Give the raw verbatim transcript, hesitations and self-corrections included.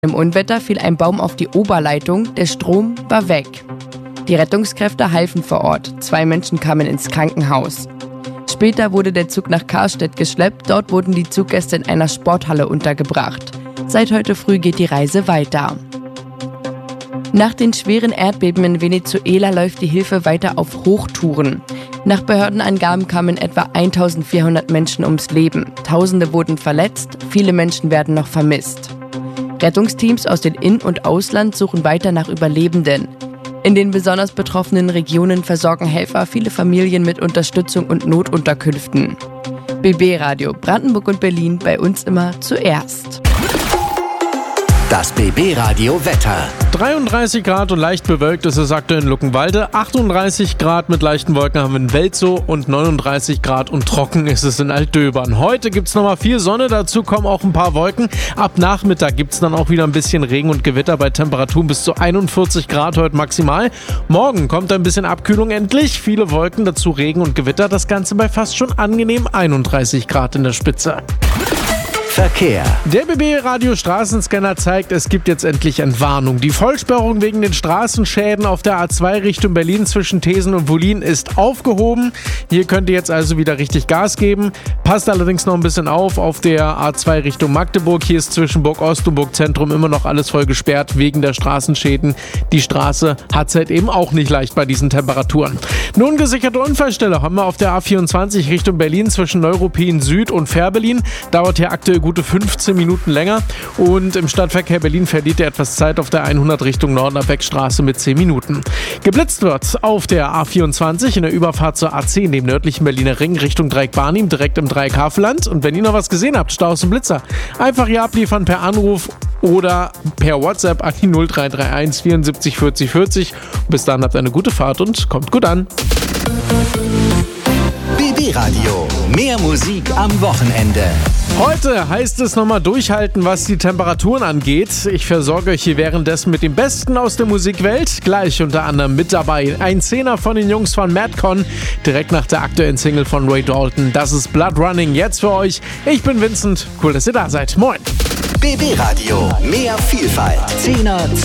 Im Unwetter fiel ein Baum auf die Oberleitung, der Strom war weg. Die Rettungskräfte halfen vor Ort, zwei Menschen kamen ins Krankenhaus. Später wurde der Zug nach Karstedt geschleppt, dort wurden die Zuggäste in einer Sporthalle untergebracht. Seit heute früh geht die Reise weiter. Nach den schweren Erdbeben in Venezuela läuft die Hilfe weiter auf Hochtouren. Nach Behördenangaben kamen etwa eintausendvierhundert Menschen ums Leben. Tausende wurden verletzt, viele Menschen werden noch vermisst. Rettungsteams aus dem In- und Ausland suchen weiter nach Überlebenden. In den besonders betroffenen Regionen versorgen Helfer viele Familien mit Unterstützung und Notunterkünften. B B-Radio Brandenburg und Berlin, bei uns immer zuerst. Das B B-Radio Wetter. dreiunddreißig Grad und leicht bewölkt ist es aktuell in Luckenwalde. achtunddreißig Grad mit leichten Wolken haben wir in Welzow und neununddreißig Grad und trocken ist es in Altdöbern. Heute gibt es nochmal viel Sonne, dazu kommen auch ein paar Wolken. Ab Nachmittag gibt es dann auch wieder ein bisschen Regen und Gewitter bei Temperaturen bis zu einundvierzig Grad heute maximal. Morgen kommt ein bisschen Abkühlung endlich. Viele Wolken, dazu Regen und Gewitter. Das Ganze bei fast schon angenehm einunddreißig Grad in der Spitze. Verkehr. Der B B-Radio Straßenscanner zeigt, es gibt jetzt endlich Entwarnung. Die Vollsperrung wegen den Straßenschäden auf der A zwei Richtung Berlin zwischen Thesen und Wollin ist aufgehoben. Hier könnt ihr jetzt also wieder richtig Gas geben. Passt allerdings noch ein bisschen auf, auf der A zwei Richtung Magdeburg. Hier ist zwischen Burg Ost und Burg Zentrum immer noch alles voll gesperrt wegen der Straßenschäden. Die Straße hat es halt eben auch nicht leicht bei diesen Temperaturen. Nun gesicherte Unfallstelle haben wir auf der A vierundzwanzig Richtung Berlin zwischen Neuruppin Süd und Fährberlin. Dauert hier aktuell gute fünfzehn Minuten länger und im Stadtverkehr Berlin verliert ihr etwas Zeit auf der hundert Richtung Norden ab Beckstraße mit zehn Minuten. Geblitzt wird auf der A vierundzwanzig in der Überfahrt zur A zehn, dem nördlichen Berliner Ring Richtung Dreieck-Barnim, direkt im Dreieck-Havelland. Und wenn ihr noch was gesehen habt, Staus und Blitzer, einfach hier abliefern per Anruf oder per WhatsApp an die null drei drei eins vierundsiebzig vierzig vierzig. Bis dann habt eine gute Fahrt und kommt gut an. B B-Radio. Mehr Musik am Wochenende. Heute heißt es nochmal durchhalten, was die Temperaturen angeht. Ich versorge euch hier währenddessen mit dem Besten aus der Musikwelt. Gleich unter anderem mit dabei ein Zehner von den Jungs von Madcon, direkt nach der aktuellen Single von Ray Dalton. Das ist Blood Running jetzt für euch. Ich bin Vincent. Cool, dass ihr da seid. Moin. B B-Radio. Mehr Vielfalt. Zehner